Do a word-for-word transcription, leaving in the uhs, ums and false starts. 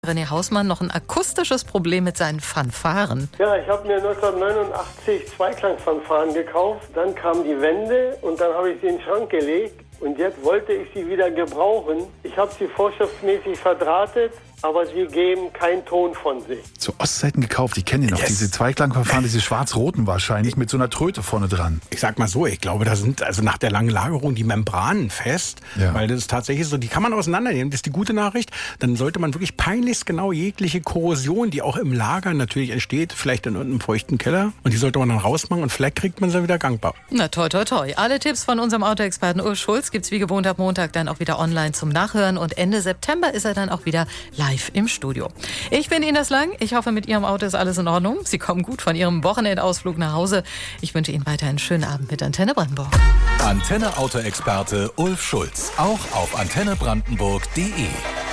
René Hausmann noch ein akustisches Problem mit seinen Fanfaren. Ja, ich habe mir neunzehnhundertneunundachtzig Zweiklangfanfaren gekauft. Dann kam die Wende und dann habe ich sie in den Schrank gelegt. Und jetzt wollte ich sie wieder gebrauchen. Ich habe sie vorschriftsmäßig verdrahtet, aber sie geben keinen Ton von sich. Zu Ostzeiten gekauft, ich kenne die noch. Yes. Diese Zweiklangverfahren, diese schwarz-roten wahrscheinlich, mit so einer Tröte vorne dran. Ich sag mal so, ich glaube, da sind also nach der langen Lagerung die Membranen fest, ja. Weil das ist tatsächlich so, die kann man auseinandernehmen, das ist die gute Nachricht. Dann sollte man wirklich peinlichst genau jegliche Korrosion, die auch im Lager natürlich entsteht, vielleicht in irgendeinem feuchten Keller, und die sollte man dann rausmachen und vielleicht kriegt man sie wieder gangbar. Na toi toi toi. Alle Tipps von unserem Autoexperten Ulf Schulz gibt's wie gewohnt ab Montag dann auch wieder online zum Nachhören, und Ende September ist er dann auch wieder live im Studio. Ich bin Ines Lang. Ich hoffe, mit Ihrem Auto ist alles in Ordnung. Sie kommen gut von Ihrem Wochenendausflug nach Hause. Ich wünsche Ihnen weiter einen schönen Abend mit Antenne Brandenburg. Antenne Autoexperte Ulf Schulz. Auch auf antenne brandenburg punkt de.